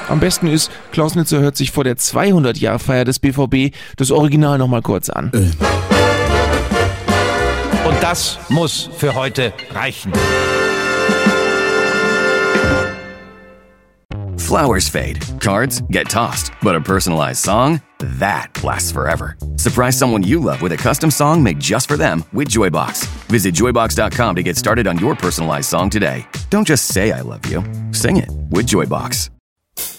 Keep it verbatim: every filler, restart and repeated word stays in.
Am besten ist, Klaus Nitzer hört sich vor der zweihundert-Jahr-Feier des B V B das Original nochmal kurz an. Äh. Und das muss für heute reichen. Flowers fade, cards get tossed, but a personalized song, that lasts forever. Surprise someone you love with a custom song made just for them with Joybox. Visit joybox dot com to get started on your personalized song today. Don't just say I love you, sing it with Joybox.